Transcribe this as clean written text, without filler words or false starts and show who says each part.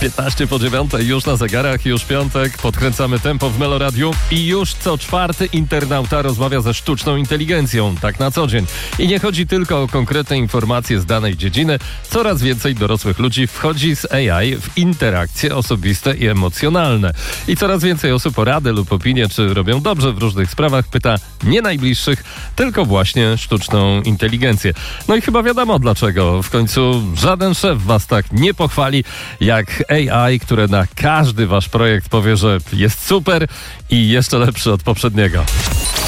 Speaker 1: 8:15 już na zegarach, już piątek, podkręcamy tempo w Meloradiu i już co czwarty internauta rozmawia ze sztuczną inteligencją, tak na co dzień. I nie chodzi tylko o konkretne informacje z danej dziedziny, coraz więcej dorosłych ludzi wchodzi z AI w interakcje osobiste i emocjonalne. I coraz więcej osób o radę lub opinię, czy robią dobrze w różnych sprawach, pyta nie najbliższych, tylko właśnie sztuczną inteligencję. No i chyba wiadomo dlaczego. W końcu żaden szef was tak nie pochwali jak AI, które na każdy wasz projekt powie, że jest super i jeszcze lepszy od poprzedniego.